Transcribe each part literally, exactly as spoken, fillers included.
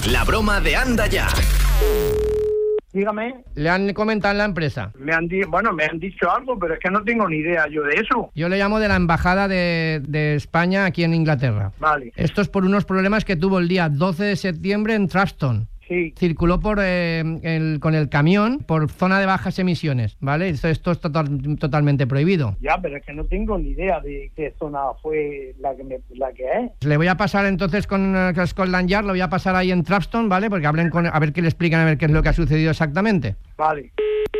La broma de Anda Ya. Dígame. Le han comentado en la empresa. Me han di- bueno, me han dicho algo, pero es que no tengo ni idea yo de eso. Yo le llamo de la embajada de, de España aquí en Inglaterra. Vale. Esto es por unos problemas que tuvo el día doce de septiembre en Trapstone. Sí. Circuló por eh, el, con el camión por zona de bajas emisiones, ¿vale? Esto, esto es total, totalmente prohibido. Ya, pero es que no tengo ni idea de qué zona fue la que me, la que es. Le voy a pasar entonces con uh, Scotland Yard, lo voy a pasar ahí en Trapstone, ¿vale? Porque hablen con, a ver qué le explican, a ver qué es lo que ha sucedido exactamente. Vale.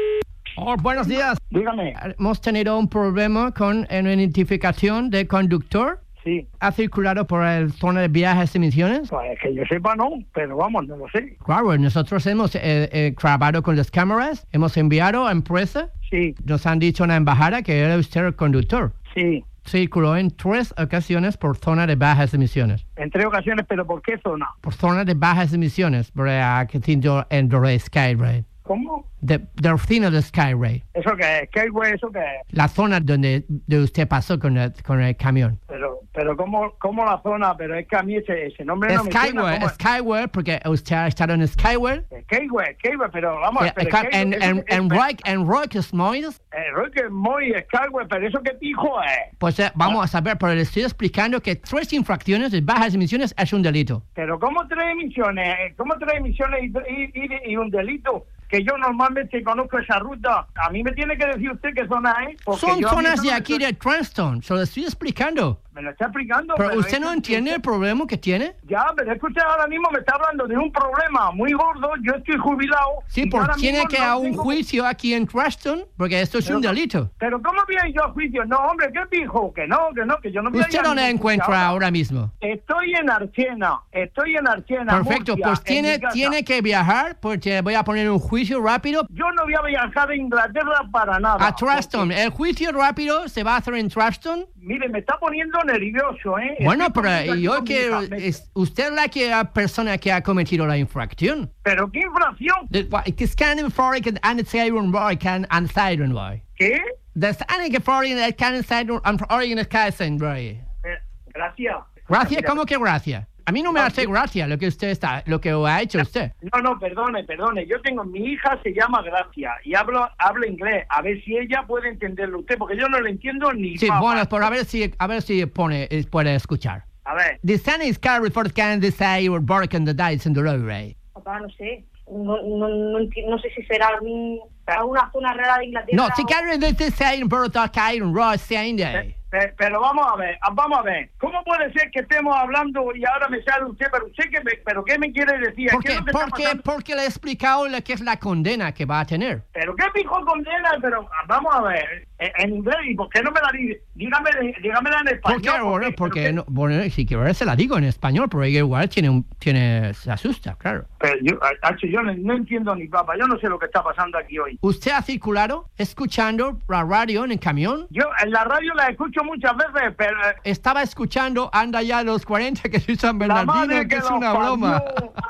Oh, buenos días. Dígame. Hemos tenido un problema con una identificación de conductor. Sí. ¿Ha circulado por el zona de viajes de emisiones? Pues que yo sepa no, pero vamos, no lo sé. Claro, nosotros hemos eh, eh, grabado con las cámaras, hemos enviado a empresa, Sí, nos han dicho en la embajada que era usted el conductor. sí. Circuló en tres ocasiones por zona de bajas emisiones. En tres ocasiones, pero ¿por qué zona? Por zona de bajas emisiones, por eh, que tiene en de Skyway. ¿Cómo? De, de oficina de Skyway. ¿Eso qué es? ¿Qué güey? ¿Eso qué es? La zona donde de usted pasó con el, con el camión. Pero, pero ¿cómo, cómo la zona? Pero es que a mí ese, ese nombre no me suena. Skyway, ¿Cómo es? Skyway, porque usted ha estado en Skyway. Skyway, Skyway, pero vamos, Eh, pero ca- Skyway, En, eso- en, es- en, es- Rock, en Rock Moyes. eh, Roque Moy, Skyway, pero ¿eso qué pijo es? Pues eh, vamos a saber, pero le estoy explicando que tres infracciones de bajas emisiones es un delito. Pero ¿cómo tres emisiones? Eh, ¿Cómo tres emisiones y, y, y, y un delito? Que yo normalmente conozco esa ruta. A mí me tiene que decir usted qué zona es. porque Son yo a mí zonas eso de no me aquí suena. de Trapstone, se lo estoy explicando. Me lo está explicando. Pero usted es no que- entiende el problema que tiene. Ya, pero es que usted ahora mismo me está hablando de un problema muy gordo. Yo estoy jubilado. Sí, y porque ahora tiene mismo que no haber un tengo- juicio aquí en Trapstone, porque esto es Pero un no- delito. Pero ¿cómo voy a ir yo a juicio? No, hombre, ¿qué pijo? Que no, que no, que yo no voy a ir ¿Usted a dónde ningún encuentra juicio ahora mismo? Estoy en Archena, estoy en Archena, Perfecto, Murcia, pues en tiene, mi casa. tiene que viajar, porque voy a poner un juicio rápido Yo no voy a viajar de Inglaterra para nada. a Trapstone. El juicio rápido se va a hacer en Trapstone. Mire, me está poniendo nervioso, ¿eh? Bueno, Estoy pero poniendo yo aquí que con mi hija. Me- es usted la que la persona que ha cometido la infracción. ¿Pero qué infracción? Det var ikke skanning for ikke anetsaron var kan anetsaron var. ¿Qué? Det er ikke for ikke kan anetsaron origen es kaisen var. Eh, gracias. Gracias, Mira, ¿cómo que gracias? A mí no me No, hace sí. gracia lo que usted está, lo que ha hecho usted. No, no, perdone, perdone. Yo tengo, mi hija se llama Gracia y hablo, habla inglés. A ver si ella puede entenderlo usted, porque yo no le entiendo ni Sí, papa. bueno, por a ver si a ver si pone eh, puede escuchar. A ver, The sun is carried for can decide or bark on the dice in the roadway. Papá, no sé. No, no, no, enti- no sé si será algún, alguna zona rara de Inglaterra. No, si o- carry the decide or bark on road saying day. pe- pero vamos a ver, ah, vamos a ver. ¿Cómo puede ser que estemos hablando y ahora me sale usted, pero usted qué me, pero qué me quiere decir? ¿Qué Porque, es lo que está porque, pasando? porque le he explicado lo que es la condena que va a tener. ¿Pero qué pijo condena? Pero ah, vamos a ver, en, en inglés, ¿y por qué no me la dice? Dígame, dígamela en español. Porque, bueno, porque- porque pero no, bueno, si quiero se la digo en español, pero ella igual tiene, un, tiene, se asusta, claro. Pero yo, ah, Hacho, yo no, no entiendo ni papa, yo no sé lo que está pasando aquí hoy. ¿Usted ha circulado escuchando la radio en el camión? Yo en la radio la escucho muchas veces, pero eh, Estaba escuchando Anda Ya los cuarenta, que soy San la Bernardino, madre que, que es los una parió, broma.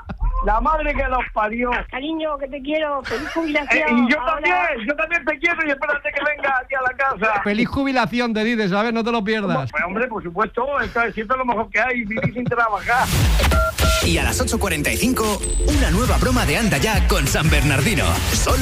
la madre que los parió. Cariño, que te quiero. Feliz Eh, jubilación. y yo Ahora- también, yo también te quiero y espérate que venga aquí a la casa. Feliz jubilación, te dices, ¿sabes? No te lo pierdas. Pues hombre, por supuesto, esto es siempre lo mejor que hay, vivir sin trabajar. Y a las ocho cuarenta y cinco, una nueva broma de Anda Ya con San Bernardino. Solo